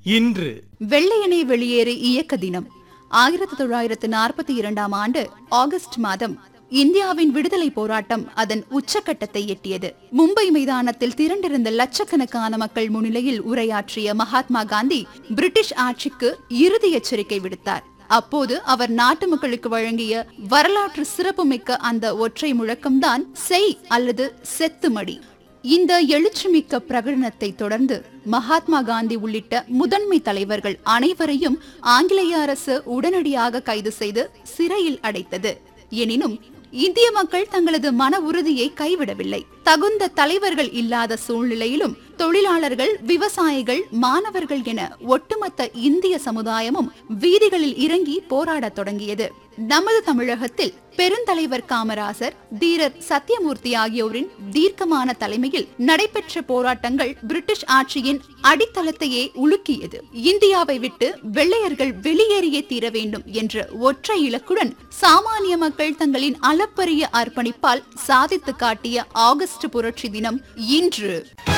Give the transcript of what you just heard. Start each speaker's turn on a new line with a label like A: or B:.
A: இன்று
B: வெள்ளையனே வெளியேறு இயக்க தினம். 1942 ஆண்டு ஆகஸ்ட் மாதம் இந்தியாவின் விடுதலை போராட்டம் அதன் உச்சக்கட்டத்தை எட்டியது. மும்பை மைதானத்தில் திரண்டிருந்த லட்சக்கணக்கான மக்கள் முன்னிலையில் உரையாற்றிய மகாத்மா காந்தி பிரிட்டிஷ் ஆட்சிக்கு இறுதி எச்சரிக்கை விடுத்தார். அப்போது அவர் நாட்டு மக்களுக்கு வழங்கிய வரலாற்று சிறப்புமிக்க அந்த ஒற்றை முழக்கம்தான் செய் அல்லது செத்துமடி. இந்த எழுச்சிமிக்க பிரகடனத்தை தொடர்ந்து மகாத்மா காந்தி உள்ளிட்ட முதன்மை தலைவர்கள் அனைவரையும் ஆங்கிலேய அரசு உடனடியாக கைது செய்து சிறையில் அடைத்தது. எனினும் இந்திய மக்கள் தங்களது மன உறுதியை கைவிடவில்லை. தகுந்த தலைவர்கள் இல்லாத சூழ்நிலையிலும் தொழிலாளர்கள், விவசாயிகள், மாணவர்கள் என ஒட்டுமொத்த இந்திய சமுதாயமும் வீதிகளில் இறங்கி போராடத் தொடங்கியது. நமது தமிழகத்தில் பெருந்தலைவர் காமராசர், தீரர் சத்தியமூர்த்தி ஆகியோரின் தீர்க்கமான தலைமையில் நடைபெற்ற போராட்டங்கள் பிரிட்டிஷ் ஆட்சியின் அடித்தளத்தையே உலுக்கியது. இந்தியாவை விட்டு வெள்ளையர்கள் வெளியேறியே தீர வேண்டும் என்ற ஒற்றை இலக்குடன் சாமானிய மக்கள் தங்களின் அளப்பரிய அர்ப்பணிப்பால் சாதித்து காட்டிய ஆகஸ்ட் புரட்சி தினம் இன்று.